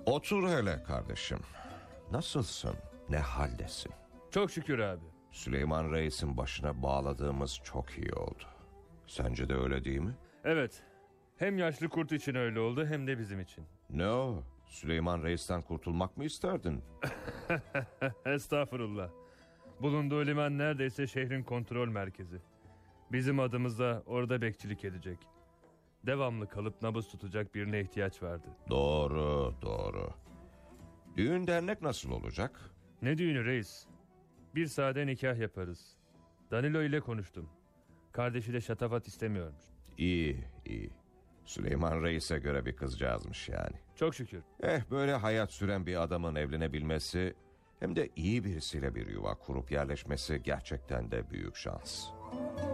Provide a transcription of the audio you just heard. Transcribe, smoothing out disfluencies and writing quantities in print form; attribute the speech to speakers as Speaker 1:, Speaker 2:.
Speaker 1: Otur hele kardeşim. Nasılsın? Ne haldesin?
Speaker 2: Çok şükür abi.
Speaker 1: Süleyman Reis'in başına bağladığımız çok iyi oldu. Sence de öyle değil mi?
Speaker 2: Evet. Hem yaşlı kurt için öyle oldu hem de bizim için.
Speaker 1: Ne o? Süleyman Reis'ten kurtulmak mı isterdin?
Speaker 2: Estağfurullah. Bulunduğu liman neredeyse şehrin kontrol merkezi. Bizim adımızda orada bekçilik edecek. Devamlı kalıp nabız tutacak birine ihtiyaç vardı.
Speaker 1: Doğru. Düğün dernek nasıl olacak?
Speaker 2: Ne düğünü reis? Bir sade nikah yaparız. Danilo ile konuştum. Kardeşi de şatafat istemiyormuş.
Speaker 1: İyi. Süleyman Reis'e göre bir kızcağızmış yani.
Speaker 2: Çok şükür.
Speaker 1: Böyle hayat süren bir adamın evlenebilmesi, hem de iyi birisiyle bir yuva kurup yerleşmesi gerçekten de büyük şans.